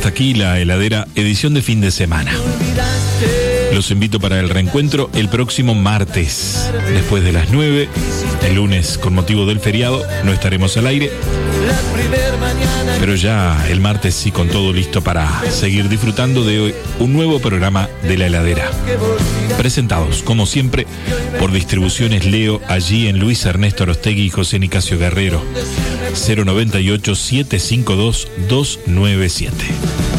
Hasta aquí la heladera, edición de fin de semana. Los invito para el reencuentro el próximo martes, después de las 9. El lunes, con motivo del feriado, no estaremos al aire. Pero ya el martes sí, con todo listo para seguir disfrutando de un nuevo programa de La Heladera. Presentados, como siempre, por Distribuciones Leo, allí en Luis Ernesto Arostegui y José Nicasio Guerrero. 098-752-297.